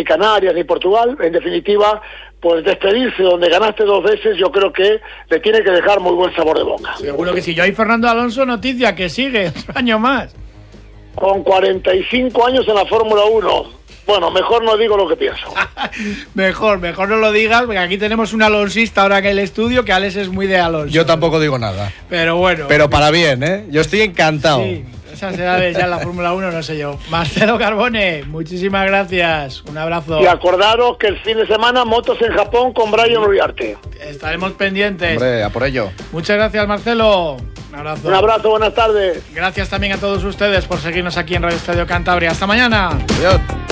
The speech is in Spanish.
Canarias, ni Portugal. En definitiva, pues despedirse donde ganaste 2 veces, yo creo que le tiene que dejar muy buen sabor de boca. Seguro que sí. Yo y Fernando Alonso, noticia, que sigue otro año más. Con 45 años en la Fórmula 1. Bueno, mejor no digo lo que pienso. mejor no lo digas, porque aquí tenemos un alonsista ahora en el estudio, que Alex es muy de Alonso. Yo tampoco digo nada. Pero bueno. Pero para bien, ¿eh? Yo estoy encantado. Sí, esas edades ya en la Fórmula 1, no sé yo. Marcelo Carbone, muchísimas gracias. Un abrazo. Y acordaros que el fin de semana, motos en Japón con Brian Uriarte. Estaremos pendientes. Hombre, a por ello. Muchas gracias, Marcelo. Un abrazo. Un abrazo, buenas tardes. Gracias también a todos ustedes por seguirnos aquí en Radio Estadio Cantabria. Hasta mañana. Adiós.